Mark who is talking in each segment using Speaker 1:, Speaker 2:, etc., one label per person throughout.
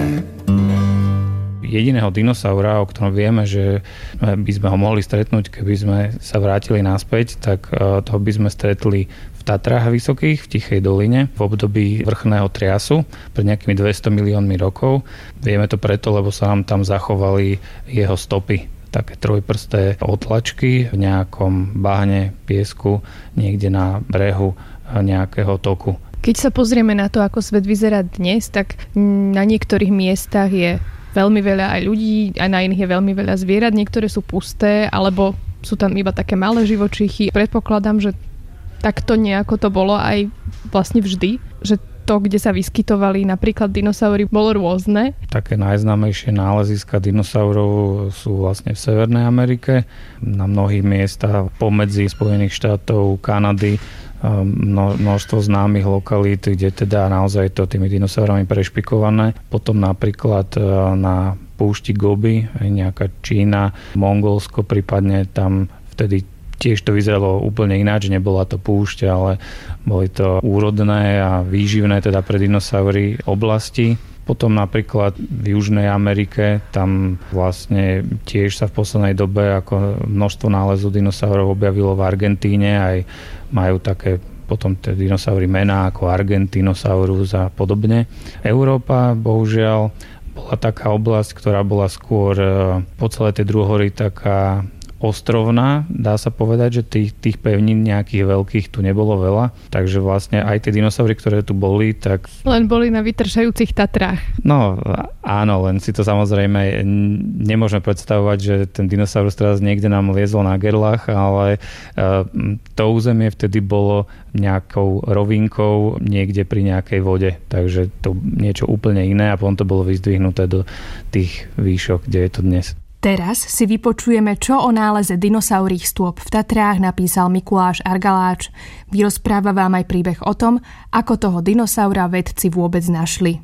Speaker 1: Jediného dinosaura, o ktorom vieme, že by sme ho mohli stretnúť, keby sme sa vrátili naspäť, tak toho by sme stretli v Tatrách vysokých, v Tichej doline, v období vrchného triasu, pred nejakými 200 miliónmi rokov. Vieme to preto, lebo sa nám tam zachovali jeho stopy, také trojprsté otlačky v nejakom bahne, piesku, niekde na brehu nejakého toku.
Speaker 2: Keď sa pozrieme na to, ako svet vyzerá dnes, tak na niektorých miestach je veľmi veľa aj ľudí, aj na iných je veľmi veľa zvierat, niektoré sú pusté, alebo sú tam iba také malé živočíchy. Predpokladám, že takto nejako to bolo aj vlastne vždy, že to, kde sa vyskytovali napríklad dinosaury, bolo rôzne. Také najznámejšie náleziska dinosaurov sú vlastne v Severnej Amerike, na mnohých miestach pomedzi Spojených štátov, Kanady, množstvo známych lokalít, kde teda naozaj to tými dinosaurami prešpikované. Potom napríklad na púšti Gobi, aj nejaká Čína, Mongolsko, prípadne tam vtedy tiež to vyzeralo úplne ináč, nebola to púšť, ale boli to úrodné a výživné teda pre dinosaury oblasti. Potom napríklad v Južnej Amerike, tam vlastne tiež sa v poslednej dobe ako množstvo nálezu dinosaurov objavilo v Argentíne, aj majú také potom tie dinosaury mená ako Argentinosaurus a podobne. Európa, bohužiaľ, bola taká oblasť, ktorá bola skôr po celej tej druhory taká ostrovná, dá sa povedať, že tých pevnín nejakých veľkých tu nebolo veľa, takže vlastne aj tie dinosaury, ktoré tu boli, tak... Len boli na vytršajúcich Tatrách.
Speaker 1: No áno, len si to samozrejme nemôžeme predstavovať, že ten dinosaurus teraz niekde nám liezol na gerlách, ale to územie vtedy bolo nejakou rovinkou niekde pri nejakej vode, takže to niečo úplne iné a potom to bolo vyzdvihnuté do tých výšok, kde je to dnes.
Speaker 3: Teraz si vypočujeme, čo o náleze dinosaurích stôp v Tatrách napísal Mikuláš Argaláč. Vyrozpráva vám aj príbeh o tom, ako toho dinosaura vedci vôbec našli.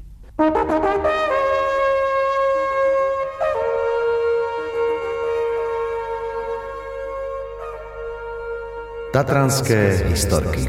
Speaker 4: Tatranské historky.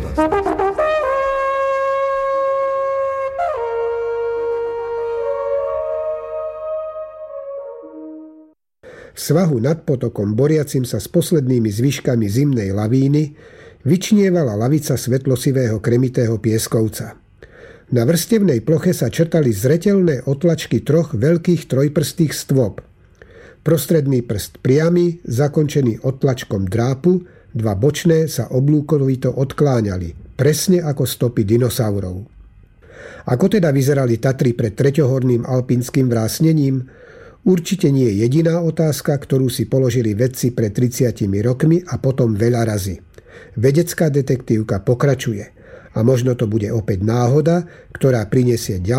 Speaker 5: V svahu nad potokom, boriacim sa s poslednými zvyškami zimnej lavíny, vyčnievala lavica svetlosivého kremitého pieskovca. Na vrstevnej ploche sa črtali zreteľné otlačky troch veľkých trojprstých stôp. Prostredný prst priamy, zakončený otlačkom drápu, dva bočné sa oblúkovito odkláňali, presne ako stopy dinosaurov. Ako teda vyzerali Tatry pred treťohorným alpínskym vrásnením? Určite nie je jediná otázka, ktorú si položili vedci pred 30 rokmi a potom veľa razy. Vedecká detektívka pokračuje a možno to bude opäť náhoda, ktorá prinesie ďalšie